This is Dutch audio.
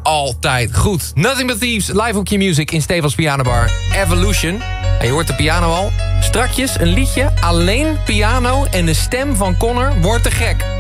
altijd goed. Nothing But Thieves, live op Q-Music in Stefans Pianobar. Evolution. En je hoort de piano al. Strakjes een liedje, alleen piano en de stem van Connor wordt te gek.